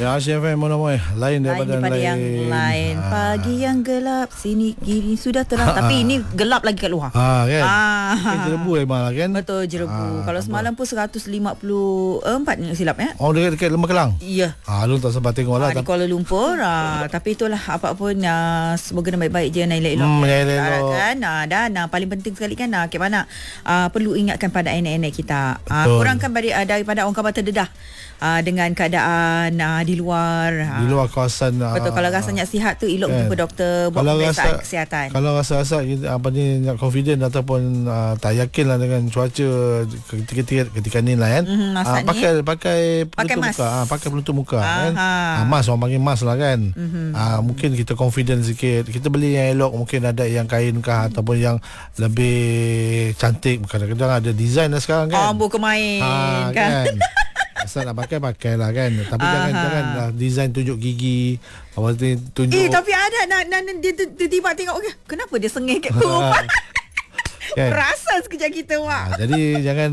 RCFM Monomoy lain daripada yang lain. Pagi yang gelap sini kini sudah terang tapi ini gelap lagi kat luar. Kan. Jerebu malah kan. Betul, jerebu. Kalau semalam pun 154 ni silap ya. Oh, dekat Lembah Kelang. Ya. Lu tak sempat tengok lah di Kuala Lumpur. Tapi itulah apa pun semoga baik-baik je, elok-elok. Kan. Dan paling penting sekali kan Kek Mana perlu ingatkan pada anak-anak kita. Kurangkan daripada orang khabar terdedah dengan keadaan di luar kawasan. Betul, kalau rasanya sihat tu elok jumpa doktor buat pemeriksaan kesihatan. Kalau rasa nak confident ataupun tak yakin lah dengan cuaca ketika ni lah kan. Pakai penutup muka. Pakai penutup muka kan. Mask, orang panggil mask lah kan. Mungkin kita confident sikit. Kita beli yang elok, mungkin ada yang kain kah ataupun yang lebih cantik. Kadang-kadang ada design lah sekarang kan. Bukan main kan. Asal nak pakai lah kan. Tapi jangan design tunjuk gigi. Tunjuk. Tapi ada dia tiba-tiba tengok kenapa dia sengih kat perempuan. Perasan sekejap kita jadi jangan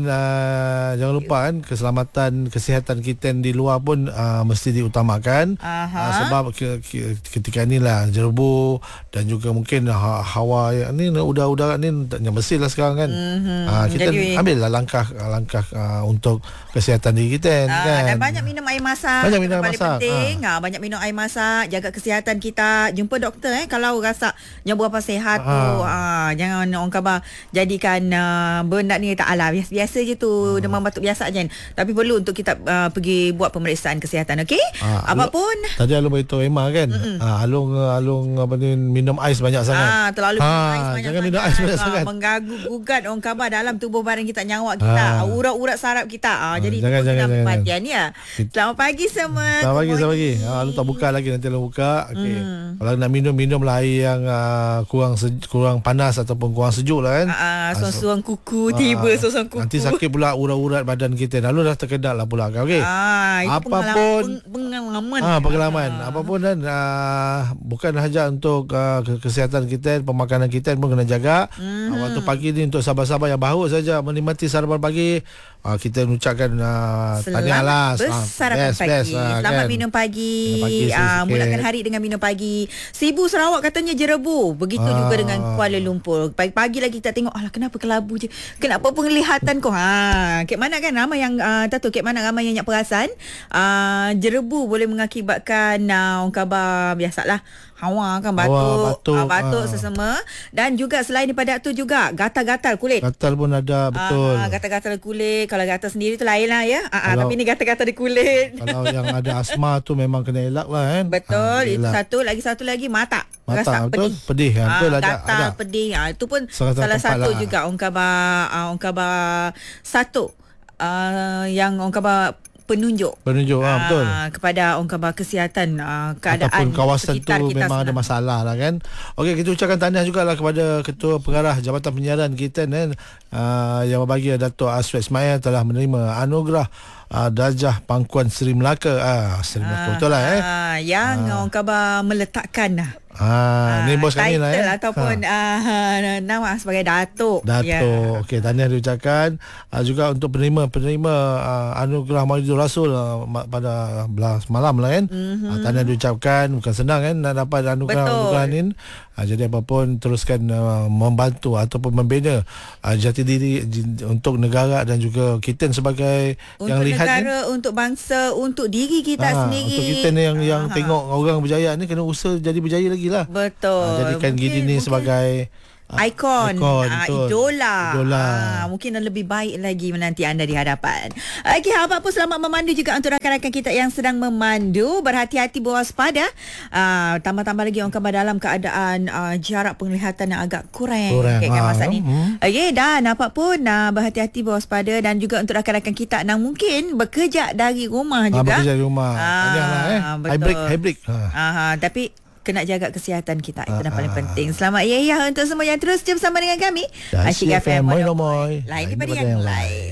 lupa kan, keselamatan kesihatan kita di luar pun mesti diutamakan. Sebab ketika ni lah jerebu dan juga mungkin hawa ni udara ni tak bersih lah sekarang kan. Kita ambil lah langkah untuk kesihatan diri kita kan. Dan banyak minum air masak. Paling penting banyak minum air masak, jaga kesihatan kita, jumpa doktor kalau rasa yang berapa sihat tu. Jangan orang khabar jadikan benda ni tak ala biasa je tu, demam batuk biasa je. Tapi perlu untuk kita pergi buat pemeriksaan kesihatan, okey? Apapun. Tadi Alung beritahu Emma kan. Alung minum ais banyak sangat. Terlalu minum ais banyak. Jangan minum ais banyak sangat. Mengganggu-gugat orang khabar dalam tubuh badan kita, nyawa kita, urat-urat saraf kita. Jadi jangan perhatian ya. Selamat pagi semua. Selamat pagi. Alung tak buka lagi, nanti Alung buka. Okey. Kalau nak minum lah air yang kurang panas ataupun kurang sejuk lah kan. Suang kuku tiba suang kuku. Nanti sakit pula urat-urat badan kita. Lalu dah terkedak lah pula kan. Okey. Apapun pengalaman. Apapun dan bukan sahaja untuk kesihatan kita, pemakanan kita pun kena jaga. Waktu pagi ni untuk sahabat-sahabat yang baru saja menikmati sarapan pagi, kita ucapkan tahniah lah. Sarapan pagi. Selamat kan? Minum pagi. Mulakan hari dengan minum pagi. Sibu Sarawak katanya jerebu. Begitu juga dengan Kuala Lumpur. Pagi-pagi lagi kita tengok, kenapa kelabu je? Kenapa penglihatan kau? Kek Mana kan ramai yang tahu, Kek Mana ramai yang nak perasan jerebu boleh mengakibatkan orang khabar biasalah hawa kan, batuk sesama. Dan juga selain daripada tu juga gatal-gatal kulit. Gatal pun ada, betul. Gatal-gatal kulit. Kalau gatal sendiri tu lain lah ya. Tapi ni gatal-gatal di kulit. Kalau yang ada asma tu memang kena elak lah kan. Betul. Itu satu lagi mata. Rasa pedih. Gatal, pedih. Itu pun salah satu lah juga orang khabar satu yang orang khabar penunjuk betul kepada orang khabar kesihatan keadaan ataupun kawasan tu memang ada senang. masalah lah kan. Okey, kita ucapkan tahniah jugalah kepada Ketua Pengarah Jabatan Penyiaran kita kan, yang berbagi Dato' Aswad Ismail telah menerima anugerah Darjah Pangkuan Seri Melaka. Seri Melaka betul lah yang orang khabar meletakkan ni bos kami lah ataupun nama sebagai Datuk. Okey, tahniah diucapkan juga untuk penerima anugerah Maulidur Rasul pada malam lah kan. Tahniah diucapkan, bukan senang kan nak dapat anugerah ni. Jadi apapun teruskan membantu ataupun membina jati diri untuk negara dan juga kita sebagai untuk yang lihat negara, untuk bangsa, untuk diri kita sendiri. Untuk kita ni yang tengok orang berjaya ni kena usaha jadi berjaya lagi lah. Betul. Jadikan Gidi ni sebagai ikon idola. Mungkin lebih baik lagi menanti anda di hadapan. Okey, apa pun selamat memandu juga untuk rakan-rakan kita yang sedang memandu. Berhati-hati, berwaspada. Tambah-tambah lagi orang khabar dalam keadaan jarak penglihatan yang agak kurang kan masa ni. Okey, dan apa pun berhati-hati, berwaspada. Dan juga untuk rakan-rakan kita yang mungkin bekerja dari rumah juga. Bekerja dari rumah. Hybrid. Tapi kena jaga kesihatan kita. Itu yang paling penting. Selamat untuk semua yang terus bersama dengan kami. Asyik FM Moy. Lain daripada yang lain.